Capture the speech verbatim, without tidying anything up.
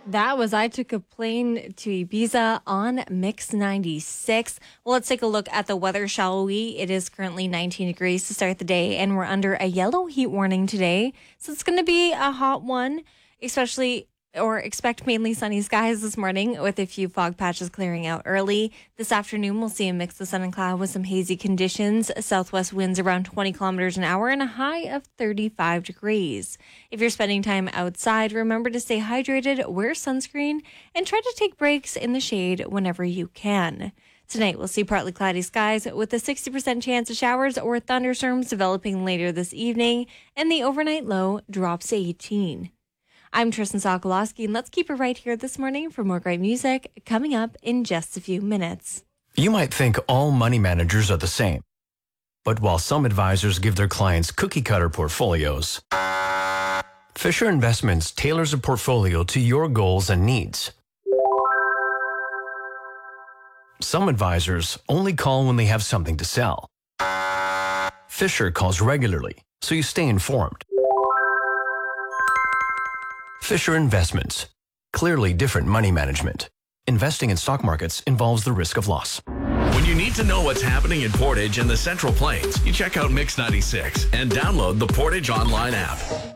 That was I Took a Plane to Ibiza on Mix ninety-six. Well, let's take a look at the weather, shall we? It is currently nineteen degrees to start the day, and we're under a yellow heat warning today. So it's going to be a hot one, especially or expect mainly sunny skies this morning with a few fog patches clearing out early. This afternoon, we'll see a mix of sun and cloud with some hazy conditions. Southwest winds around twenty kilometers an hour and a high of thirty-five degrees. If you're spending time outside, remember to stay hydrated, wear sunscreen, and try to take breaks in the shade whenever you can. Tonight, we'll see partly cloudy skies with a sixty percent chance of showers or thunderstorms developing later this evening, and the overnight low drops to eighteen. I'm Tristan Sokolowski, and let's keep it right here this morning for more great music coming up in just a few minutes. You might think all money managers are the same. But while some advisors give their clients cookie-cutter portfolios, Fisher Investments tailors a portfolio to your goals and needs. Some advisors only call when they have something to sell. Fisher calls regularly, so you stay informed. Fisher Investments. Clearly different money management. Investing in stock markets involves the risk of loss. When you need to know what's happening in Portage and the Central Plains, you check out Mix ninety-six and download the Portage online app.